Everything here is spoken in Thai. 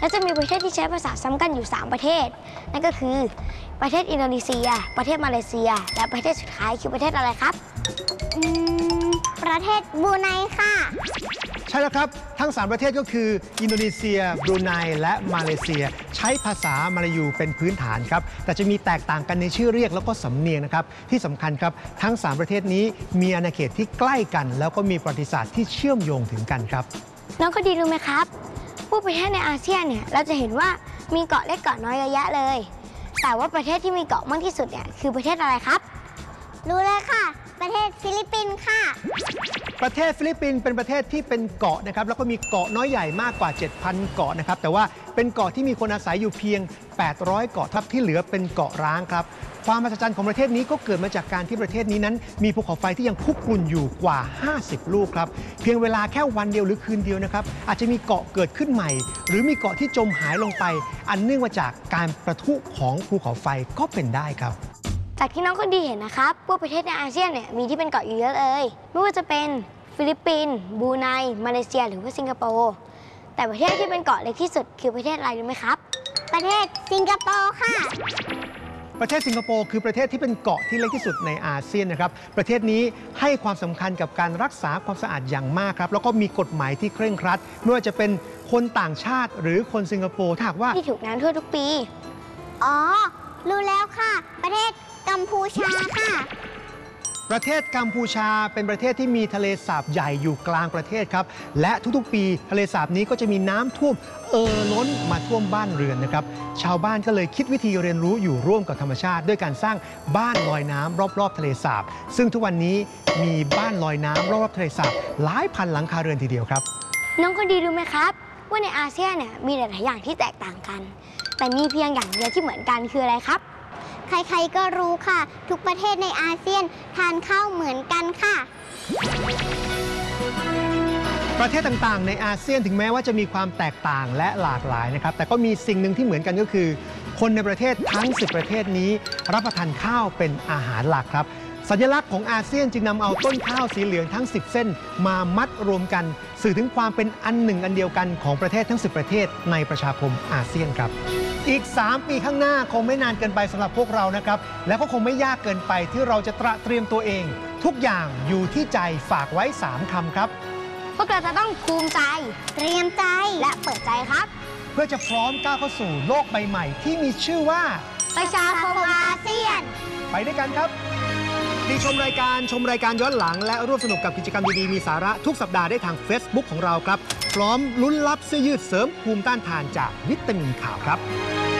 และจะมีประเทศที่ใช้ภาษาซ้ำกันอยู่3ประเทศนั่นก็คือประเทศอินโดนีเซียประเทศมาเลเซียและประเทศสุดท้ายคือประเทศอะไรครับประเทศบรูไนค่ะใช่แล้วครับทั้ง3ประเทศก็คืออินโดนีเซียบรูไนและมาเลเซียใช้ภาษามลายูเป็นพื้นฐานครับแต่จะมีแตกต่างกันในชื่อเรียกแล้วก็สำเนียงนะครับที่สำคัญครับทั้ง3ประเทศนี้มีอาณาเขตที่ใกล้กันแล้วก็มีประวัติศาสตร์ที่เชื่อมโยงถึงกันครับน้องก็ดีรู้ไหมครับพวกประเทศในอาเซียนเนี่ยเราจะเห็นว่ามีเกาะเล็กเกาะน้อยเยอะแยะเลยแต่ว่าประเทศที่มีเกาะมากที่สุดเนี่ยคือประเทศอะไรครับรู้เลยค่ะประเทศฟิลิปปินส์ค่ะประเทศฟิลิปปินส์เป็นประเทศที่เป็นเกาะนะครับแล้วก็มีเกาะน้อยใหญ่มากกว่า 7,000 เกาะนะครับแต่ว่าเป็นเกาะที่มีคนอาศัยอยู่เพียง 800 เกาะทับที่เหลือเป็นเกาะร้างครับความมหัศจรรย์ของประเทศนี้ก็เกิดมาจากการที่ประเทศนี้นั้นมีภูเขาไฟที่ยังคุกรุ่นอยู่กว่า50ลูกครับเพียงเวลาแค่วันเดียวหรือคืนเดียวนะครับอาจจะมีเกาะเกิดขึ้นใหม่หรือมีเกาะที่จมหายลงไปอันเนื่องมาจากการประทุของภูเขาไฟก็เป็นได้ครับจากที่น้องคนดีเห็นนะครับพวกประเทศในอาเซียนเนี่ยมีที่เป็นเกาะอยู่เยอะเลยไม่ว่าจะเป็นฟิลิปปินส์บรูไนมาเลเซียหรือว่าสิงคโปร์แต่ประเทศที่เป็นเกาะเล็กที่สุดคือประเทศอะไรรู้ไหมครับประเทศสิงคโปร์ค่ะประเทศสิงคโปร์คือประเทศที่เป็นเกาะที่เล็กที่สุดในอาเซียนนะครับประเทศนี้ให้ความสำคัญกับการรักษาความสะอาดอย่างมากครับแล้วก็มีกฎหมายที่เคร่งครัดไม่ว่าจะเป็นคนต่างชาติหรือคนสิงคโปร์ถ้าหากว่าที่ถูกน้ำท่วมทุกปีอ๋อรู้แล้วค่ะประเทศกัมพูชาค่ะประเทศกัมพูชาเป็นประเทศที่มีทะเลสาบใหญ่อยู่กลางประเทศครับและทุกๆปีทะเลสาบนี้ก็จะมีน้ำท่วมล้นมาท่วมบ้านเรือนนะครับชาวบ้านก็เลยคิดวิธีเรียนรู้อยู่ร่วมกับธรรมชาติด้วยการสร้างบ้านลอยน้ำรอบๆทะเลสาบซึ่งทุกวันนี้มีบ้านลอยน้ำรอบๆทะเลสาบหลายพันหลังคาเรือนทีเดียวครับน้องคนดีรู้ไหมครับว่าในอาเซียนเนี่ยมีหลายอย่างที่แตกต่างกันแต่มีเพียงอย่างเดียวที่เหมือนกันคืออะไรครับใครๆก็รู้ค่ะทุกประเทศในอาเซียนทานข้าวเหมือนกันค่ะประเทศต่างๆในอาเซียนถึงแม้ว่าจะมีความแตกต่างและหลากหลายนะครับแต่ก็มีสิ่งหนึ่งที่เหมือนกันก็คือคนในประเทศทั้ง10ประเทศนี้รับประทานข้าวเป็นอาหารหลักครับสัญลักษณ์ของอาเซียนจึงนำเอาต้นข้าวสีเหลืองทั้ง10เส้นมามัดรวมกันสื่อถึงความเป็นอันหนึ่งอันเดียวกันของประเทศทั้ง10ประเทศในประชาคมอาเซียนครับอีก3 ปีข้างหน้าคงไม่นานเกินไปสำหรับพวกเรานะครับและก็คงไม่ยากเกินไปที่เราจะเตรียมตัวเองทุกอย่างอยู่ที่ใจฝากไว้3คำครับพวกเราจะต้องภูมิใจเตรียมใจและเปิดใจครับเพื่อจะพร้อมก้าวเข้าสู่โลกใบใหม่ที่มีชื่อว่าประชาคมอาเซียนไปด้วยกันครับติชมรายการย้อนหลังและร่วมสนุกกับกิจกรรมดีๆมีสาระทุกสัปดาห์ได้ทาง Facebook ของเราครับพร้อมลุ้นรับเสื้อยืดเสริมภูมิต้านทานจากวิตามินขาวครับ